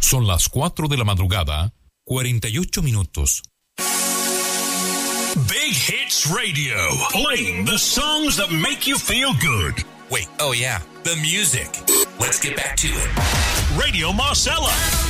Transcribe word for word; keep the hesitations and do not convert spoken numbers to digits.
Son las cuatro de la madrugada, cuarenta y ocho minutos. Big Hits Radio, playing the songs that make you feel good. Wait, oh yeah, the music. Let's get back to it. Radio Marcella.